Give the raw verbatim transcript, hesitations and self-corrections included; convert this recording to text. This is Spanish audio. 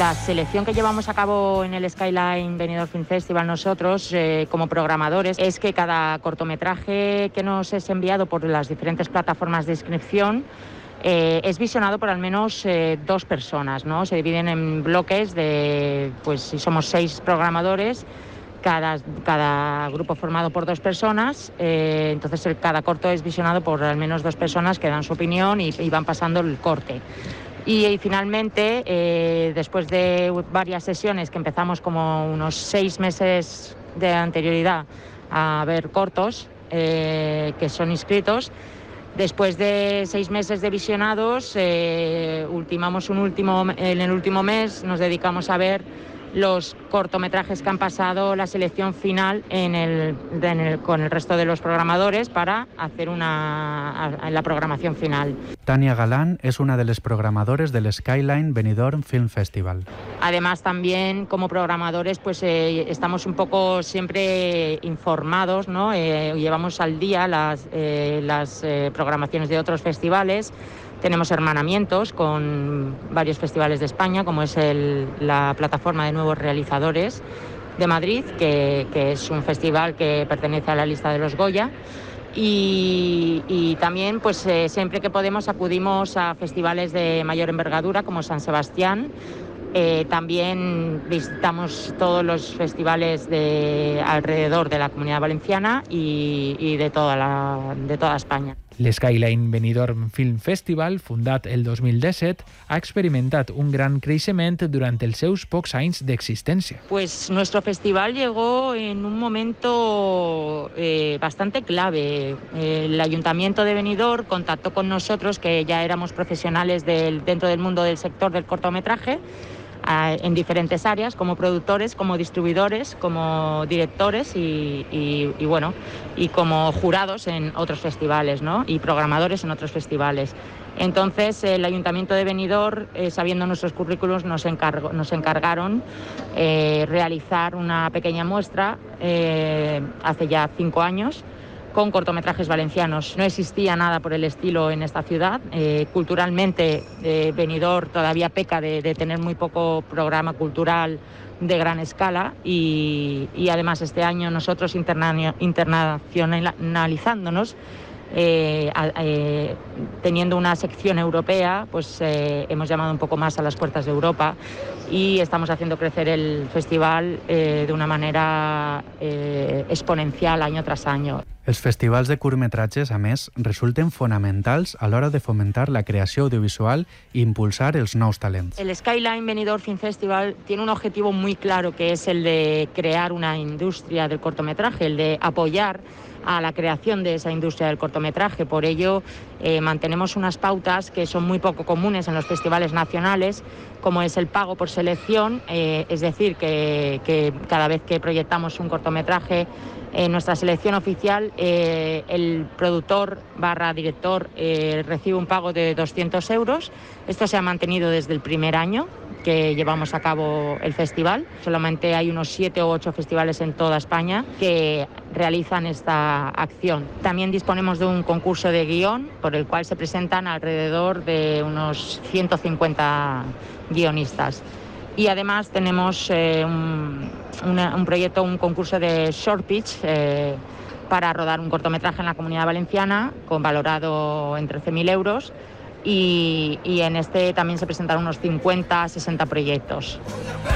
La selección que llevamos a cabo en el Skyline Benidorm Film Festival nosotros, eh, como programadores, es que cada cortometraje que nos es enviado por las diferentes plataformas de inscripción eh, es visionado por al menos eh, dos personas, ¿no? Se dividen en bloques de, pues si somos seis programadores, Cada, cada grupo formado por dos personas, eh, entonces el, cada corto es visionado por al menos dos personas que dan su opinión y, y van pasando el corte. Y, y finalmente, eh, después de varias sesiones que empezamos como unos seis meses de anterioridad a ver cortos eh, que son inscritos, después de seis meses de visionados, eh, ultimamos un último, en el último mes nos dedicamos a ver los cortometrajes que han pasado la selección final en el, en el, con el resto de los programadores para hacer una, a, la programación final. Tania Galán es una de los programadores del Skyline Benidorm Film Festival. Además, también como programadores pues eh, estamos un poco siempre informados, ¿no? Eh, llevamos al día las, eh, las eh, programaciones de otros festivales. Tenemos hermanamientos con varios festivales de España, como es el, la plataforma de nuevos realizadores de Madrid, que, que es un festival que pertenece a la lista de los Goya. Y, y también, pues eh, siempre que podemos, acudimos a festivales de mayor envergadura, como San Sebastián. Eh, también visitamos todos los festivales de alrededor de la Comunidad Valenciana y, y de, toda la, de toda España. L'Skyline Benidorm Film Festival, fundat el dos mil disset, ha experimentat un gran creixement durant els seus pocs anys d'existència. Pues nuestro festival llegó en un momento eh, bastante clave. El Ayuntamiento de Benidorm contactó con nosotros, que ya éramos profesionales del, dentro del mundo del sector del cortometraje, en diferentes áreas, como productores, como distribuidores, como directores y, y, y bueno, y como jurados en otros festivales, ¿no? Y programadores en otros festivales. Entonces, el Ayuntamiento de Benidorm, eh, sabiendo nuestros currículos, nos, encargó, nos encargaron eh, realizar una pequeña muestra eh, hace ya cinco años, con cortometrajes valencianos. No existía nada por el estilo en esta ciudad. Eh, culturalmente, eh, Benidorm todavía peca de, de tener muy poco programa cultural de gran escala y, y además este año nosotros interna, internacionalizándonos, eh, eh, teniendo una sección europea, pues eh, hemos llamado un poco más a las puertas de Europa y estamos haciendo crecer el festival eh, de una manera eh, exponencial año tras año. Els festivals de curtmetratges, a més, resulten fonamentals a l'hora de fomentar la creació audiovisual i impulsar els nous talents. El Skyline Benidorm Film Festival tiene un objetivo muy claro, que es el de crear una industria del cortometraje, el de apoyar a la creación de esa industria del cortometraje. Por ello, eh, mantenemos unas pautas que son muy poco comunes en los festivales nacionales, como es el pago por selección, eh, es decir, que, que cada vez que proyectamos un cortometraje en nuestra selección oficial, eh, el productor barra director eh, recibe un pago de doscientos euros. Esto se ha mantenido desde el primer año que llevamos a cabo el festival. Solamente hay unos siete o ocho festivales en toda España que realizan esta acción. También disponemos de un concurso de guión por el cual se presentan alrededor de unos ciento cincuenta guionistas. Y además tenemos eh, un, una, un proyecto, un concurso de short pitch eh, para rodar un cortometraje en la Comunidad Valenciana, con valorado en trece mil euros. Y, y en este también se presentaron unos cincuenta, sesenta proyectos.